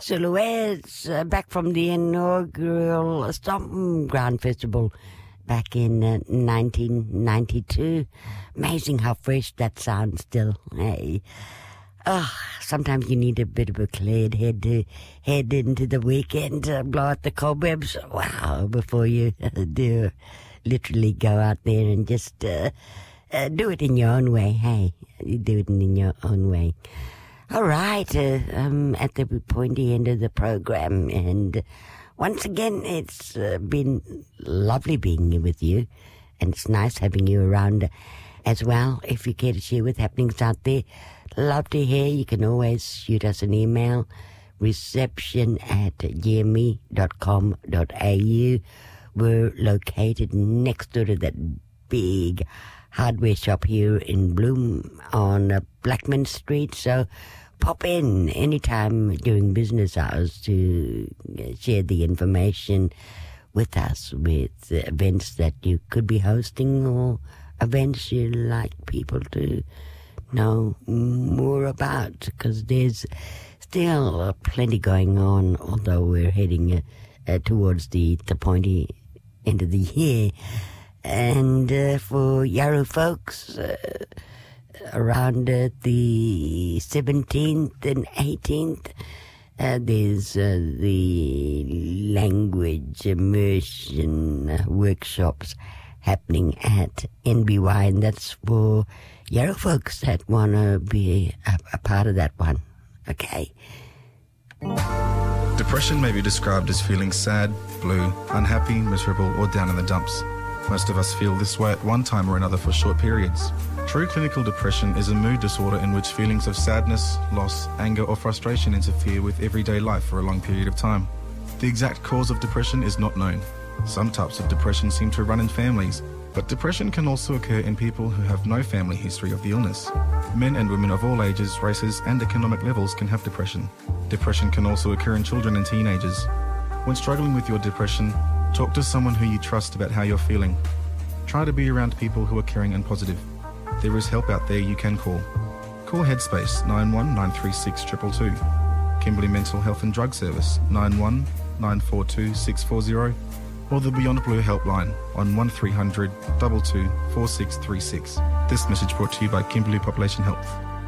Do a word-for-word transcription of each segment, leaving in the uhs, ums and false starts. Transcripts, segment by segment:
Silhouettes, uh, back from the inaugural Stomping Ground Festival back in uh, nineteen ninety-two. Amazing how fresh that sounds still. Hey. Oh, sometimes you need a bit of a cleared head to head into the weekend, uh, blow out the cobwebs. Wow, before you do literally go out there and just uh, uh, do it in your own way. Hey, you do it in your own way. All right, uh, um, at the pointy end of the program, and once again, it's uh, been lovely being here with you, and it's nice having you around as well. If you care to share with happenings out there, love to hear. You can always shoot us an email, reception at g m e dot com dot a u. We're located next door to that big hardware shop here in Bloom on uh, Blackman Street, so pop in anytime during business hours to share the information with us, with uh, events that you could be hosting or events you like people to know more about, because there's still uh, plenty going on, although we're heading uh, uh, towards the, the pointy end of the year. And uh, for Yarra folks, uh, around uh, the seventeenth and eighteenth, uh, there's uh, the language immersion uh, workshops happening at N B Y, and that's for Yarra folks that want to be a, a part of that one. Okay. Depression may be described as feeling sad, blue, unhappy, miserable, or down in the dumps. Most of us feel this way at one time or another for short periods. True clinical depression is a mood disorder in which feelings of sadness, loss, anger, or frustration interfere with everyday life for a long period of time. The exact cause of depression is not known. Some types of depression seem to run in families, but depression can also occur in people who have no family history of the illness. Men and women of all ages, races, and economic levels can have depression. Depression can also occur in children and teenagers. When struggling with your depression, talk to someone who you trust about how you're feeling. Try to be around people who are caring and positive. There is help out there you can call. Call Headspace nine one nine three six two two two, Kimberley Mental Health and Drug Service nine one nine four two six four zero, or the Beyond Blue helpline on one three hundred two two four six three six. This message brought to you by Kimberley Population Health.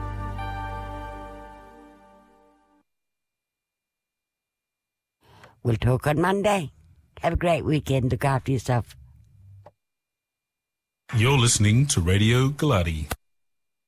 We'll talk on Monday. Have a great weekend. Look after yourself. You're listening to Radio Galati.